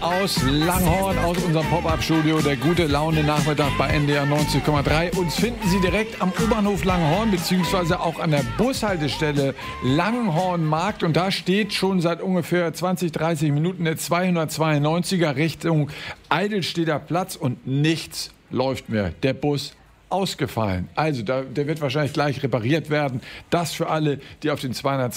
aus Langhorn, aus unserem Pop-Up-Studio. Der gute Laune-Nachmittag bei NDR 90,3. Uns finden Sie direkt am U-Bahnhof Langhorn, beziehungsweise auch an der Bushaltestelle Langhornmarkt. Und da steht schon seit ungefähr 20, 30 Minuten der 292er Richtung Eidelstedter Platz und nichts läuft mehr. Der Bus ausgefallen. Also der wird wahrscheinlich gleich repariert werden. Das für alle, die auf den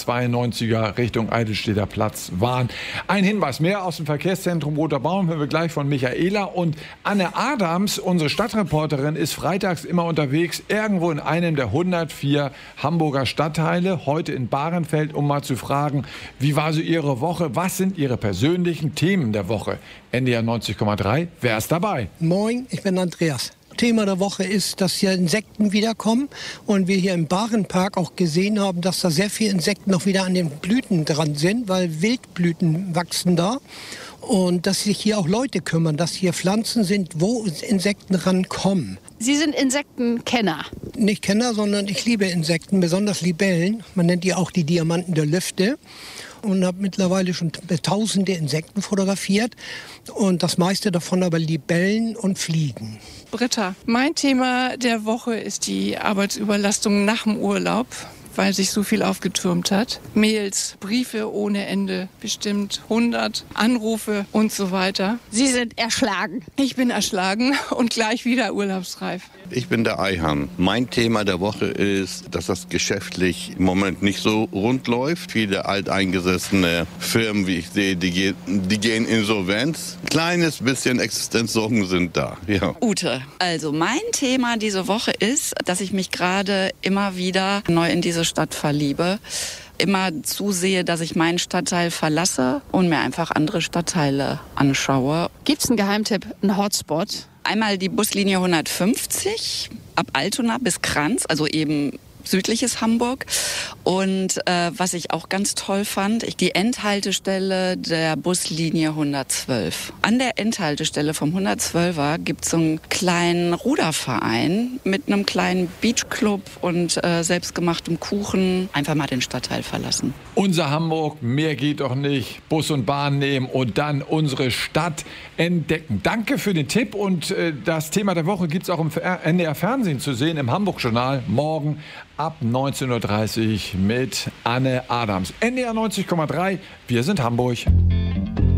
292er Richtung Eidelstedter Platz waren. Ein Hinweis mehr aus dem Verkehrszentrum Roter Baum hören wir gleich von Michaela. Und Anne Adams, unsere Stadtreporterin, ist freitags immer unterwegs, irgendwo in einem der 104 Hamburger Stadtteile, heute in Bahrenfeld, um mal zu fragen, wie war so Ihre Woche? Was sind Ihre persönlichen Themen der Woche? NDR 90,3, wer ist dabei? Moin, ich bin Andreas. Thema der Woche ist, dass hier Insekten wiederkommen und wir hier im Bahrenpark auch gesehen haben, dass da sehr viele Insekten noch wieder an den Blüten dran sind, weil Wildblüten wachsen da und dass sich hier auch Leute kümmern, dass hier Pflanzen sind, wo Insekten rankommen. Sie sind Insektenkenner? Nicht Kenner, sondern ich liebe Insekten, besonders Libellen. Man nennt die auch die Diamanten der Lüfte. Und habe mittlerweile schon tausende Insekten fotografiert und das meiste davon aber Libellen und Fliegen. Britta, mein Thema der Woche ist die Arbeitsüberlastung nach dem Urlaub, weil sich so viel aufgetürmt hat. Mails, Briefe ohne Ende, bestimmt 100 Anrufe und so weiter. Sie sind erschlagen. Ich bin erschlagen und gleich wieder urlaubsreif. Ich bin der Eihahn. Mein Thema der Woche ist, dass das geschäftlich im Moment nicht so rund läuft. Viele alteingesessene Firmen, wie ich sehe, die gehen insolvenz. Kleines bisschen Existenzsorgen sind da. Ja. Ute, also mein Thema diese Woche ist, dass ich mich gerade immer wieder neu in diese Stadt verliebe. Immer zusehe, dass ich meinen Stadtteil verlasse und mir einfach andere Stadtteile anschaue. Gibt's einen Geheimtipp, einen Hotspot? Einmal die Buslinie 150 ab Altona bis Kranz, also eben südliches Hamburg. Und was ich auch ganz toll fand, die Endhaltestelle der Buslinie 112. An der Endhaltestelle vom 112er gibt es so einen kleinen Ruderverein mit einem kleinen Beachclub und selbstgemachtem Kuchen. Einfach mal den Stadtteil verlassen. Unser Hamburg, mehr geht doch nicht. Bus und Bahn nehmen und dann unsere Stadt entdecken. Danke für den Tipp und das Thema der Woche gibt es auch im NDR Fernsehen zu sehen, im Hamburg-Journal morgen ab 19.30 Uhr mit Anne Adams. NDR 90,3, wir sind Hamburg.